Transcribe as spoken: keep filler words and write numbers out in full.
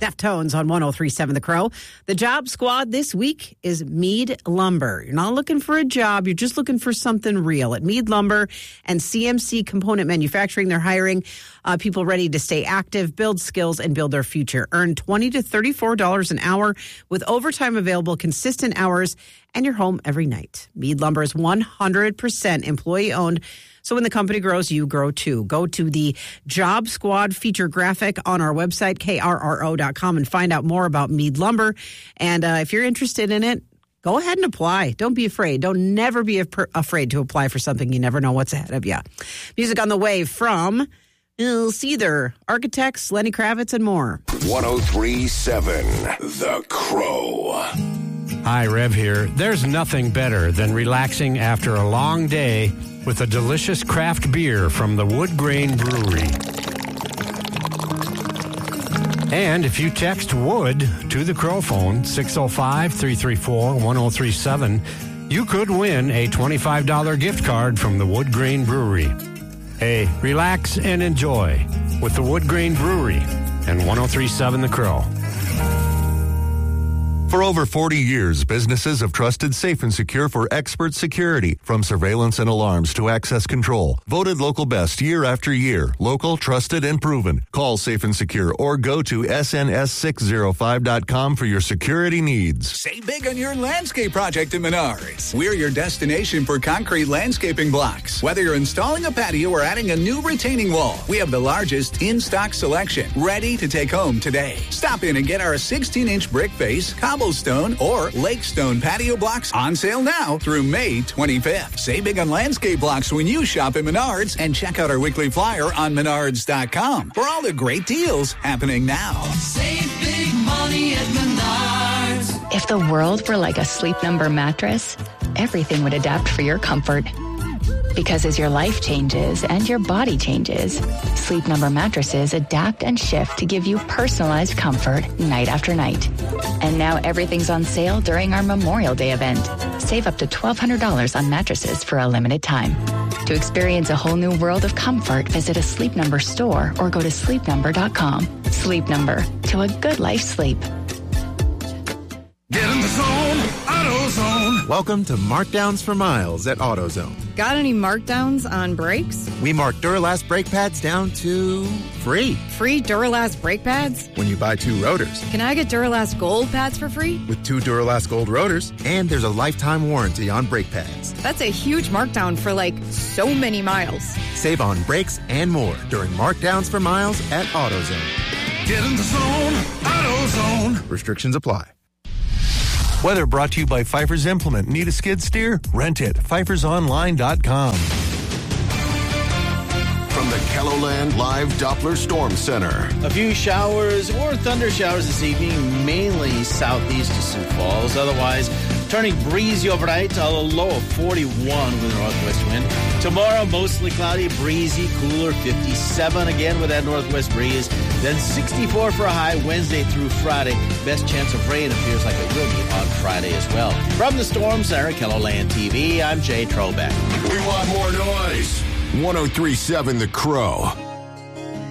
Deftones on one oh three point seven The Crow. The job squad this week is Mead Lumber. You're not looking for a job. You're just looking for something real. At Mead Lumber and C M C Component Manufacturing, they're hiring uh, people ready to stay active, build skills, and build their future. Earn twenty to thirty-four dollars an hour with overtime available, consistent hours, and you're home every night. Mead Lumber is one hundred percent employee-owned. So when the company grows, you grow too. Go to the Job Squad feature graphic on our website, K R R O dot com, and find out more about Mead Lumber. And uh, if you're interested in it, go ahead and apply. Don't be afraid. Don't never be af- afraid to apply for something. You never know what's ahead of you. Music on the way from Il Seether, Architects, Lenny Kravitz, and more. one oh three point seven The Crow. Hi, Rev here. There's nothing better than relaxing after a long day with a delicious craft beer from the Wood Grain Brewery. And if you text WOOD to the Crow phone, six oh five, three three four, one oh three seven, you could win a twenty-five dollars gift card from the Wood Grain Brewery. Hey, relax and enjoy with the Wood Grain Brewery and one oh three point seven The Crow. For over forty years, businesses have trusted Safe and Secure for expert security, from surveillance and alarms to access control. Voted local best year after year. Local, trusted, and proven. Call Safe and Secure or go to S N S six oh five dot com for your security needs. Save big on your landscape project at Menards. We're your destination for concrete landscaping blocks. Whether you're installing a patio or adding a new retaining wall, we have the largest in-stock selection, ready to take home today. Stop in and get our sixteen-inch brick face, cobblestone, or Lakestone patio blocks on sale now through May twenty-fifth. Save big on landscape blocks when you shop at Menards, and check out our weekly flyer on menards dot com for all the great deals happening now. Save big money at Menards. If the world were like a Sleep Number mattress, everything would adapt for your comfort. Because as your life changes and your body changes, Sleep Number mattresses adapt and shift to give you personalized comfort night after night. And now everything's on sale during our Memorial Day event. Save up to twelve hundred dollars on mattresses for a limited time. To experience a whole new world of comfort, visit a Sleep Number store or go to sleep number dot com. Sleep Number, to a good life sleep. Get in the zone, AutoZone. Welcome to Markdowns for Miles at AutoZone. Got any markdowns on brakes? We mark Duralast brake pads down to free. Free Duralast brake pads? When you buy two rotors. Can I get Duralast Gold pads for free? With two Duralast Gold rotors, and there's a lifetime warranty on brake pads. That's a huge markdown for like so many miles. Save on brakes and more during Markdowns for Miles at AutoZone. Get in the zone, AutoZone. Restrictions apply. Weather brought to you by Pfeiffer's Implement. Need a skid steer? Rent it. Pfeifers Online dot com. From the Kelloland Live Doppler Storm Center. A few showers or thunder showers this evening, mainly southeast to Sioux Falls. Otherwise, turning breezy overnight, a low of forty-one with a northwest wind. Tomorrow, mostly cloudy, breezy, cooler, fifty-seven again with that northwest breeze. Then sixty-four for a high Wednesday through Friday. Best chance of rain appears like it will be on Friday as well. From the Storm Center, Kelloland T V, I'm Jay Trobeck. We want more noise. one oh three point seven The Crow.